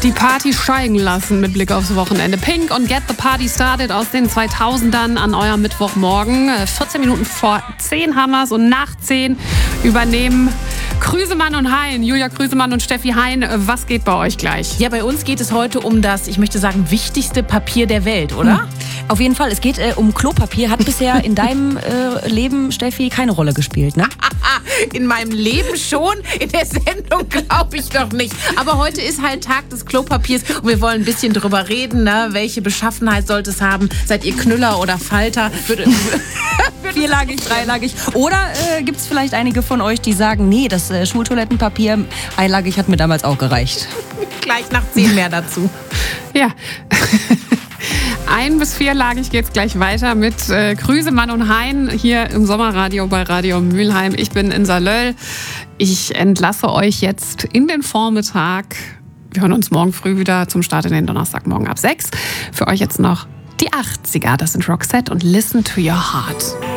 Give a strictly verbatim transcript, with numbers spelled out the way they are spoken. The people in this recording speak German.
die Party steigen lassen mit Blick aufs Wochenende. Pink und Get the Party Started aus den zweitausendern an eurem Mittwochmorgen. vierzehn Minuten vor zehn haben wir's und nach zehn übernehmen Krüsemann und Hein, Julia Krüsemann und Steffi Hein. Was geht bei euch gleich? Ja, bei uns geht es heute um das, ich möchte sagen, wichtigste Papier der Welt, oder? Hm. Auf jeden Fall, es geht äh, um Klopapier. Hat bisher in deinem äh, Leben, Steffi, keine Rolle gespielt, ne? In meinem Leben schon, in der Sendung glaube ich doch nicht. Aber heute ist halt Tag des Klopapiers und wir wollen ein bisschen drüber reden, ne? Welche Beschaffenheit sollte es haben? Seid ihr Knüller oder Falter? Vierlagig, dreilagig. Oder äh, gibt es vielleicht einige von euch, die sagen, nee, das äh, Schultoilettenpapier einlagig hat mir damals auch gereicht. Gleich nach zehn mehr dazu. Ja. Ein- bis vierlagig geht's gleich weiter mit äh, Krüsemann und Hein hier im Sommerradio bei Radio Mülheim. Ich bin Insa Löll. Ich entlasse euch jetzt in den Vormittag. Wir hören uns morgen früh wieder zum Start in den Donnerstagmorgen ab sechs. Für euch jetzt noch die achtziger. Das sind Roxette und Listen to Your Heart.